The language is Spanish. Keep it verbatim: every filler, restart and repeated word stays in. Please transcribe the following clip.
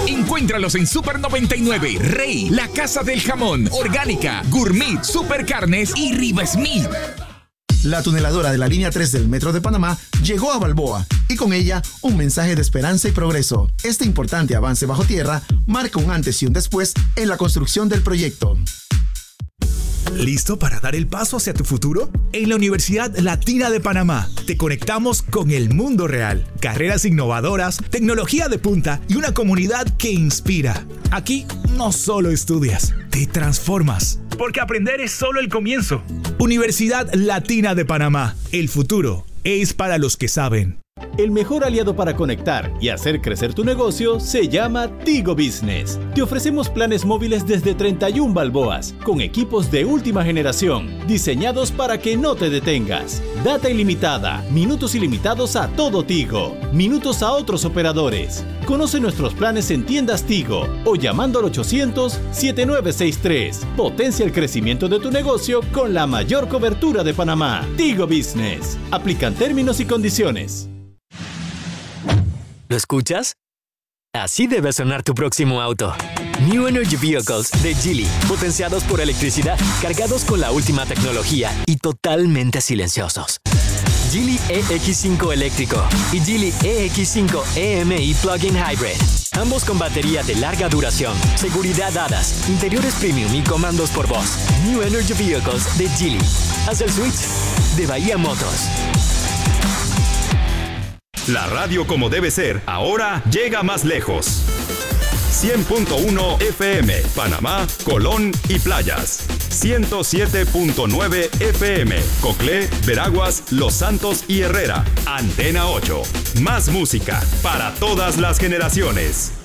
Encuéntralos en Super noventa y nueve, Rey, La Casa del Jamón, Orgánica, Gourmet, Super Carnes y Riva Smith. La tuneladora de la línea tres del Metro de Panamá llegó a Balboa y con ella un mensaje de esperanza y progreso. Este importante avance bajo tierra marca un antes y un después en la construcción del proyecto. ¿Listo para dar el paso hacia tu futuro? En la Universidad Latina de Panamá te conectamos con el mundo real. Carreras innovadoras, tecnología de punta y una comunidad que inspira. Aquí no solo estudias, te transformas. Porque aprender es solo el comienzo. Universidad Latina de Panamá. El futuro es para los que saben. El mejor aliado para conectar y hacer crecer tu negocio se llama Tigo Business. Te ofrecemos planes móviles desde treinta y una balboas, con equipos de última generación, diseñados para que no te detengas. Data ilimitada, minutos ilimitados a todo Tigo, minutos a otros operadores. Conoce nuestros planes en tiendas Tigo o llamando al ochocientos, setenta y nueve sesenta y tres. Potencia el crecimiento de tu negocio con la mayor cobertura de Panamá. Tigo Business. Aplican términos y condiciones. ¿Lo escuchas? Así debe sonar tu próximo auto. New Energy Vehicles de Geely, potenciados por electricidad, cargados con la última tecnología y totalmente silenciosos. Geely E X cinco eléctrico y Geely E X cinco E M I Plug-in Hybrid. Ambos con batería de larga duración, seguridad A D A S, interiores premium y comandos por voz. New Energy Vehicles de Geely. Haz el switch de Bahía Motors. La radio como debe ser, ahora llega más lejos. cien punto uno F M, Panamá, Colón y Playas. ciento siete punto nueve F M, Coclé, Veraguas, Los Santos y Herrera. Antena ocho. Más música para todas las generaciones.